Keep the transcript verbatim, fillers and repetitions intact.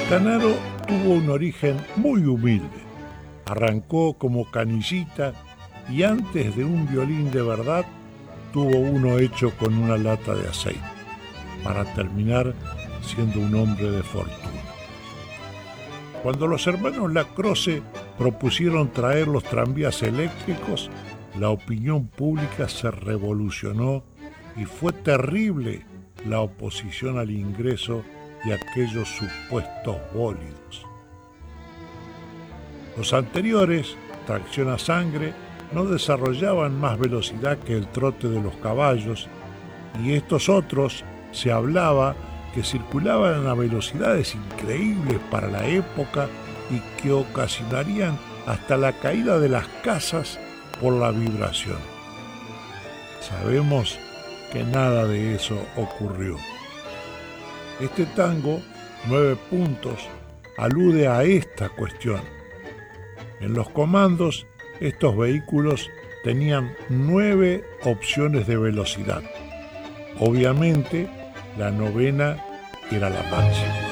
Canaro tuvo un origen muy humilde. Arrancó como canillita y antes de un violín de verdad tuvo uno hecho con una lata de aceite, para terminar siendo un hombre de fortuna. Cuando los hermanos Lacroze propusieron traer los tranvías eléctricos, la opinión pública se revolucionó y fue terrible la oposición al ingreso de aquellos supuestos bólidos. Los anteriores, tracción a sangre, no desarrollaban más velocidad que el trote de los caballos, y estos otros se hablaba que circulaban a velocidades increíbles para la época y que ocasionarían hasta la caída de las casas por la vibración. Sabemos que nada de eso ocurrió. Este tango, Nueve Puntos, alude a esta cuestión. En los comandos, estos vehículos tenían nueve opciones de velocidad. Obviamente, la novena era la máxima.